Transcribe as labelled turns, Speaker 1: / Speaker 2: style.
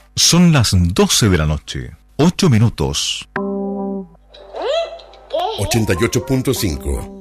Speaker 1: Son las 12 de la noche, 8 minutos.
Speaker 2: 88.5